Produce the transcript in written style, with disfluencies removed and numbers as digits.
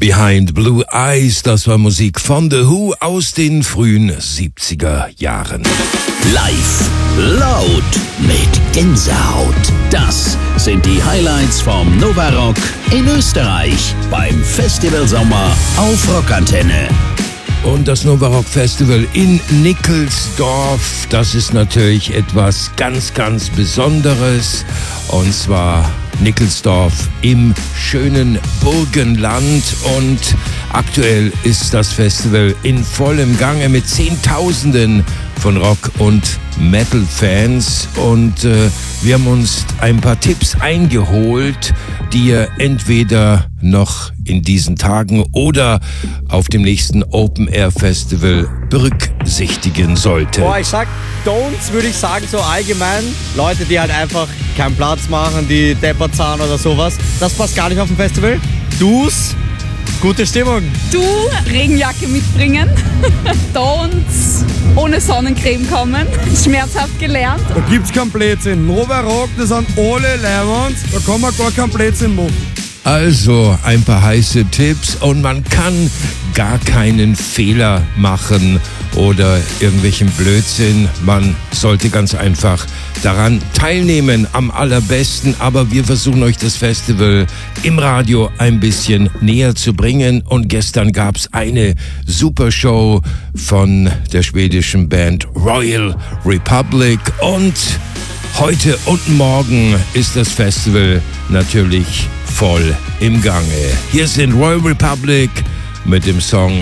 Behind Blue Eyes, das war Musik von The Who aus den frühen 70er Jahren. Live, laut, mit Gänsehaut. Das sind die Highlights vom Nova Rock in Österreich beim Festival Sommer auf Rockantenne. Und das Nova Rock Festival in Nickelsdorf, das ist natürlich etwas ganz, ganz Besonderes. Und zwar Nickelsdorf im schönen Burgenland. Und aktuell ist das Festival in vollem Gange mit Zehntausenden von Rock- und Metal-Fans. Und wir haben uns ein paar Tipps eingeholt, die ihr entweder noch in diesen Tagen oder auf dem nächsten Open-Air-Festival berücksichtigen sollte. Boah, ich sag Don'ts, würde ich sagen, so allgemein. Leute, die halt einfach keinen Platz machen, die deppert sind oder sowas. Das passt gar nicht auf dem Festival. Do's, gute Stimmung. Du, Regenjacke mitbringen. Don'ts, ohne Sonnencreme kommen. Schmerzhaft gelernt. Da gibt's keinen Blödsinn. Nova Rock, das sind alle Leimons, da kann man gar keinen Blödsinn machen. Also ein paar heiße Tipps und man kann gar keinen Fehler machen oder irgendwelchen Blödsinn. Man sollte ganz einfach daran teilnehmen, am allerbesten. Aber wir versuchen euch das Festival im Radio ein bisschen näher zu bringen. Und gestern gab's eine super Show von der schwedischen Band Royal Republic. Und heute und morgen ist das Festival natürlich voll im Gange. Hier sind Royal Republic mit dem Song